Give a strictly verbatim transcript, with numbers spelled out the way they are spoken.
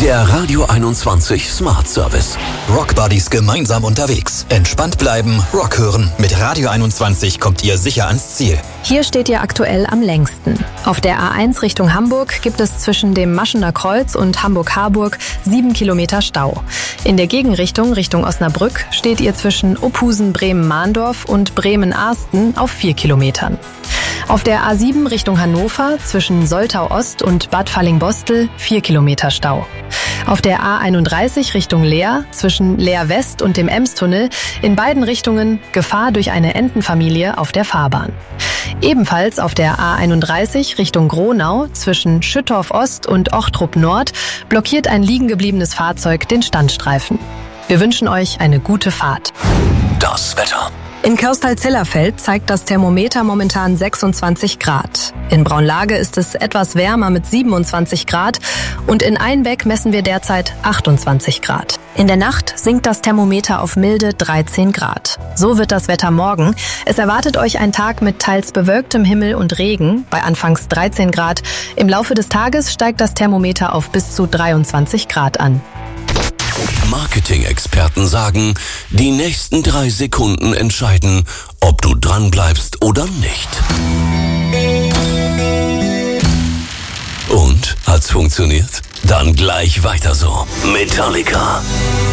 Der Radio einundzwanzig Smart Service. Rockbuddies gemeinsam unterwegs. Entspannt bleiben, Rock hören. Mit Radio einundzwanzig kommt ihr sicher ans Ziel. Hier steht ihr aktuell am längsten. Auf der A eins Richtung Hamburg gibt es zwischen dem Maschener Kreuz und Hamburg-Harburg sieben Kilometer Stau. In der Gegenrichtung Richtung Osnabrück steht ihr zwischen Opusen-Bremen-Mahndorf und Bremen-Arsten auf vier Kilometern. Auf der A sieben Richtung Hannover zwischen Soltau Ost und Bad Fallingbostel vier Kilometer Stau. Auf der A einunddreißig Richtung Leer zwischen Leer West und dem Emstunnel in beiden Richtungen Gefahr durch eine Entenfamilie auf der Fahrbahn. Ebenfalls auf der A einunddreißig Richtung Gronau zwischen Schüttorf Ost und Ochtrup Nord blockiert ein liegen gebliebenes Fahrzeug den Standstreifen. Wir wünschen euch eine gute Fahrt. Das Wetter. In Körstal-Zellerfeld zeigt das Thermometer momentan sechsundzwanzig Grad. In Braunlage ist es etwas wärmer mit siebenundzwanzig Grad und in Einbeck messen wir derzeit achtundzwanzig Grad. In der Nacht sinkt das Thermometer auf milde dreizehn Grad. So wird das Wetter morgen. Es erwartet euch ein Tag mit teils bewölktem Himmel und Regen bei anfangs dreizehn Grad. Im Laufe des Tages steigt das Thermometer auf bis zu dreiundzwanzig Grad an. Marketing-Experten sagen, die nächsten drei Sekunden entscheiden, ob du dran bleibst oder nicht. Und? Hat's funktioniert? Dann gleich weiter so. Metallica.